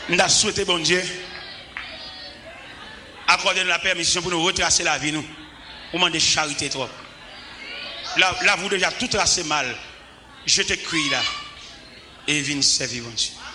Nous avons souhaité, bon Dieu, accorder la permission pour nous retracer la vie, nous. Pour demander charité trop. Là, vous déjà tout tracé mal. Je te crie là. Et viens servir, bon Dieu.